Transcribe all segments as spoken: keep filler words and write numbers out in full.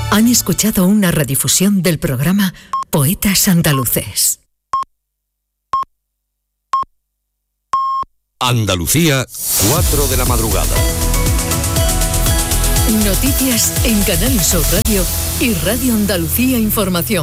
Han escuchado una redifusión del programa Poetas Andaluces. Andalucía, cuatro de la madrugada. Noticias en Canal Sur Radio y Radio Andalucía Información.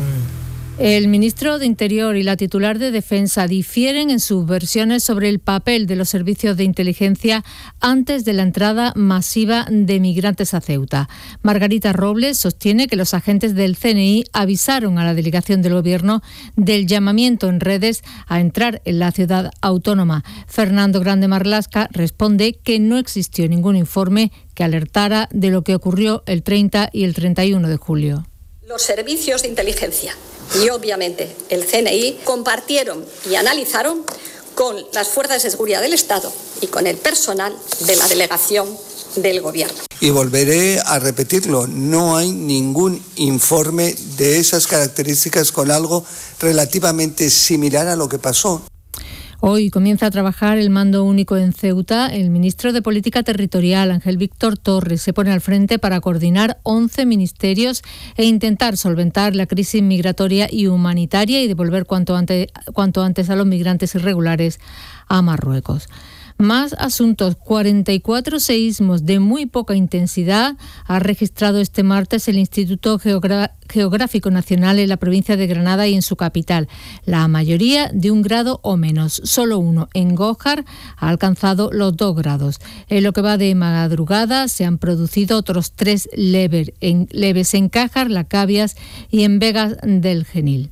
El ministro de Interior y la titular de Defensa difieren en sus versiones sobre el papel de los servicios de inteligencia antes de la entrada masiva de migrantes a Ceuta. Margarita Robles sostiene que los agentes del C N I avisaron a la delegación del Gobierno del llamamiento en redes a entrar en la ciudad autónoma. Fernando Grande Marlaska responde que no existió ningún informe que alertara de lo que ocurrió el treinta y el treinta y uno de julio. Los servicios de inteligencia y obviamente el C N I compartieron y analizaron con las fuerzas de seguridad del Estado y con el personal de la delegación del Gobierno. Y volveré a repetirlo, no hay ningún informe de esas características con algo relativamente similar a lo que pasó. Hoy comienza a trabajar el mando único en Ceuta. El ministro de Política Territorial, Ángel Víctor Torres, se pone al frente para coordinar once ministerios e intentar solventar la crisis migratoria y humanitaria y devolver cuanto antes, cuanto antes a los migrantes irregulares a Marruecos. Más asuntos. cuarenta y cuatro seísmos de muy poca intensidad ha registrado este martes el Instituto Geogra- Geográfico Nacional en la provincia de Granada y en su capital. La mayoría de un grado o menos. Solo uno, en Gójar, ha alcanzado los dos grados. En lo que va de madrugada se han producido otros tres leves en, leves en Cájar, Lacabias y en Vegas del Genil.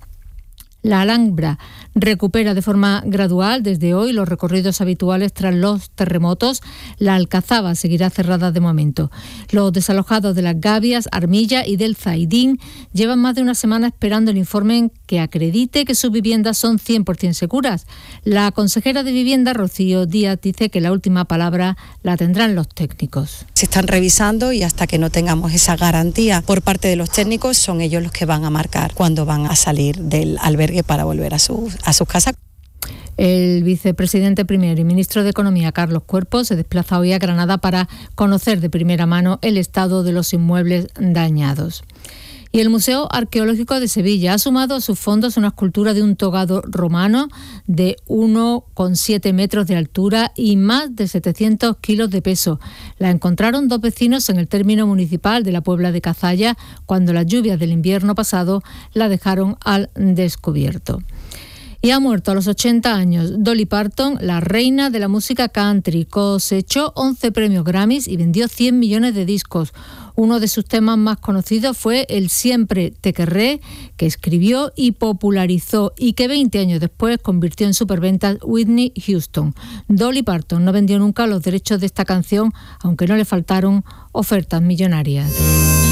La Alhambra recupera de forma gradual desde hoy los recorridos habituales tras los terremotos. La Alcazaba seguirá cerrada de momento. Los desalojados de Las Gavias, Armilla y del Zaidín llevan más de una semana esperando el informe que acredite que sus viviendas son cien por ciento seguras. La consejera de Vivienda, Rocío Díaz, dice que la última palabra la tendrán los técnicos. Se están revisando y hasta que no tengamos esa garantía por parte de los técnicos, son ellos los que van a marcar cuándo van a salir del albergue para volver a sus a sus casas. El vicepresidente primero y ministro de Economía, Carlos Cuerpo, se desplaza hoy a Granada para conocer de primera mano el estado de los inmuebles dañados. Y el Museo Arqueológico de Sevilla ha sumado a sus fondos una escultura de un togado romano de uno coma siete metros de altura y más de setecientos kilos de peso. La encontraron dos vecinos en el término municipal de la Puebla de Cazalla cuando las lluvias del invierno pasado la dejaron al descubierto. Y ha muerto a los ochenta años Dolly Parton, la reina de la música country. Cosechó once premios Grammys y vendió cien millones de discos. Uno de sus temas más conocidos fue el Siempre te querré, que escribió y popularizó y que veinte años después convirtió en superventas Whitney Houston. Dolly Parton no vendió nunca los derechos de esta canción, aunque no le faltaron ofertas millonarias.